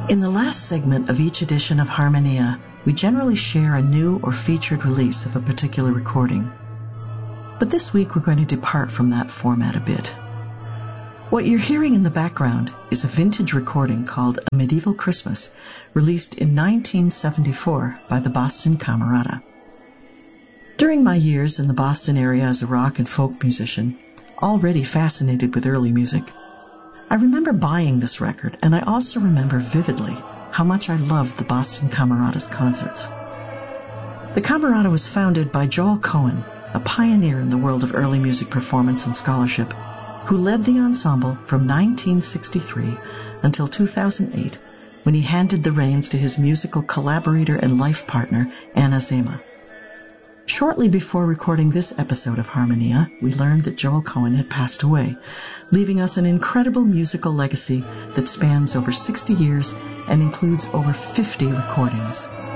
In the last segment of each edition of Harmonia, we generally share a new or featured release of a particular recording. But this week we're going to depart from that format a bit. What you're hearing in the background is a vintage recording called A Medieval Christmas, released in 1974 by the Boston Camerata. During my years in the Boston area as a rock and folk musician, already fascinated with early music, I remember buying this record, and I also remember vividly how much I loved the Boston Camerata's concerts. The Camerata was founded by Joel Cohen, a pioneer in the world of early music performance and scholarship, who led the ensemble from 1963 until 2008, when he handed the reins to his musical collaborator and life partner, Anna Zema. Shortly before recording this episode of Harmonia, we learned that Joel Cohen had passed away, leaving us an incredible musical legacy that spans over 60 years and includes over 50 recordings.